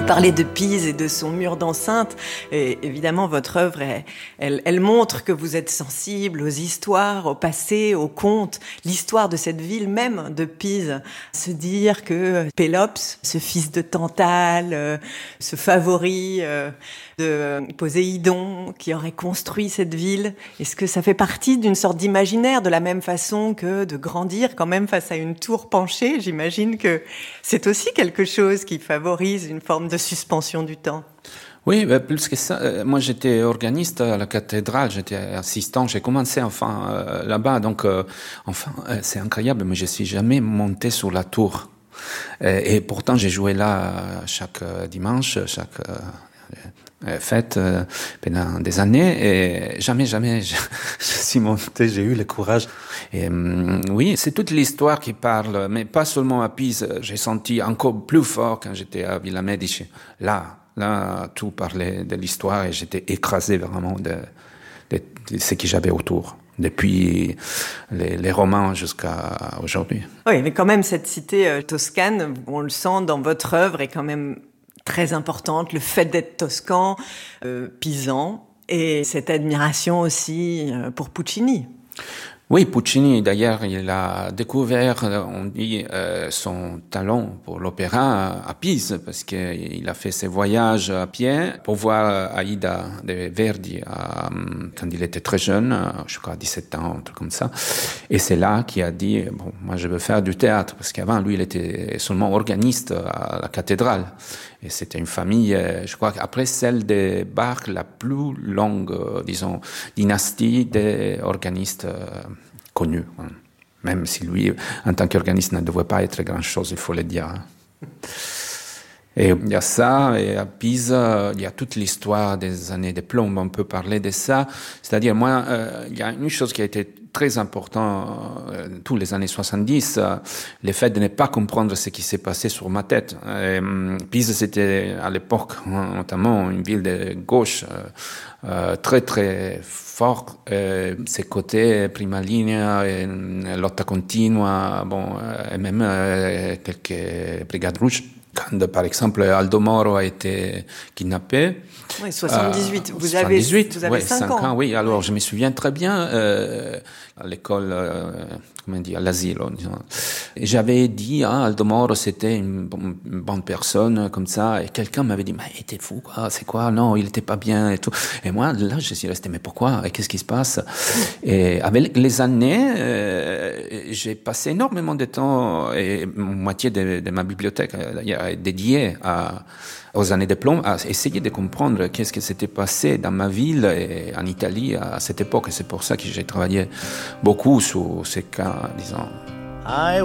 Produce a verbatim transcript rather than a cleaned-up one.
parlez de Pise et de son mur d'enceinte. Et évidemment, votre œuvre, elle, elle, elle montre que vous êtes sensible aux histoires, au passé, aux contes, l'histoire de cette ville même de Pise. Se dire que Pélops, ce fils de Tantale, euh, ce favori euh, de Poséidon, qui aurait construit cette ville, est-ce que ça fait partie d'une sorte d'imaginaire, de la même façon que de grandir quand même face à une tour penchée? J'imagine que c'est aussi quelque chose qui favorise une forme de suspension du temps. Oui, bah, plus que ça, euh, moi j'étais organiste à la cathédrale, j'étais assistant, j'ai commencé enfin euh, là-bas, donc euh, enfin euh, c'est incroyable, mais je suis jamais monté sur la tour. Et, et pourtant j'ai joué là chaque euh, dimanche, chaque euh, fête euh, pendant des années, et jamais, jamais je, je suis monté, j'ai eu le courage. Et euh, oui, c'est toute l'histoire qui parle, mais pas seulement à Pise. J'ai senti encore plus fort quand j'étais à Villa Medici. Là, là, tout parlait de l'histoire et j'étais écrasé vraiment de, de, de ce que j'avais autour, depuis les, les romans jusqu'à aujourd'hui. Oui, mais quand même, cette cité euh, toscane, on le sent dans votre œuvre, est quand même très importante. Le fait d'être toscan, euh, pisan, et cette admiration aussi euh, pour Puccini. Oui, Puccini, d'ailleurs, il a découvert, on dit, euh, son talent pour l'opéra à Pise, parce qu'il a fait ses voyages à pied pour voir Aïda de Verdi à, quand il était très jeune, je crois à dix-sept ans, un truc comme ça. Et c'est là qu'il a dit, bon, moi je veux faire du théâtre, parce qu'avant, lui, il était seulement organiste à la cathédrale. Et c'était une famille, je crois qu'après celle de Bach, la plus longue, disons, dynastie des organistes connus. Même si lui, en tant qu'organiste, ne devait pas être grand-chose, il faut le dire. Et il y a ça, et à Pise, il y a toute l'histoire des années de plomb, on peut parler de ça. C'est-à-dire, moi, euh, il y a une chose qui a été très importante euh, tous les années soixante-dix, euh, le fait de ne pas comprendre ce qui s'est passé sur ma tête. Et, euh, Pise, c'était à l'époque, notamment, une ville de gauche, euh, euh, très très fort. Euh, ses côtés, prima linea, et, lotta continua, bon, euh, et même euh, quelques brigades rouges. Quand, par exemple, Aldo Moro a été kidnappé. Oui, soixante-dix-huit. Euh, vous soixante-dix-huit, avez, vous avez ouais, cinq ans. ans. Oui, alors je me souviens très bien, euh, à l'école, euh, comment dire, à l'asile, disons. Et j'avais dit, hein, Aldo Moro, c'était une, une bonne personne, comme ça, et quelqu'un m'avait dit, mais t'es fou, quoi, c'est quoi? Non, il était pas bien, et tout. Et moi, là, je suis resté, mais pourquoi? Et qu'est-ce qui se passe? Et avec les années, euh, j'ai passé énormément de temps, et moitié de, de ma bibliothèque est dédiée à, aux années de plomb, à essayer de comprendre qu'est-ce qui s'était passé dans ma ville et en Italie à cette époque. Et c'est pour ça que j'ai travaillé beaucoup sur ces cas, disons. I